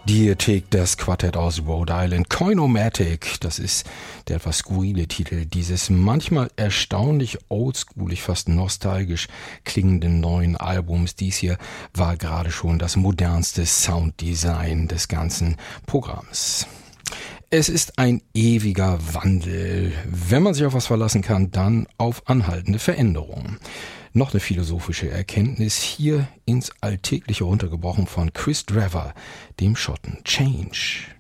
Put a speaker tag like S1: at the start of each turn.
S1: Diethek, das Quartett aus Rhode Island. Coinomatic, das ist der etwas skurrile Titel dieses manchmal erstaunlich oldschoolig, fast nostalgisch klingenden neuen Albums. Dies hier war gerade schon das modernste Sounddesign des ganzen Programms. Es ist ein ewiger Wandel. Wenn man sich auf was verlassen kann, dann auf anhaltende Veränderungen. Noch eine philosophische Erkenntnis hier ins Alltägliche runtergebrochen von Chris Drever, dem Schotten. Change.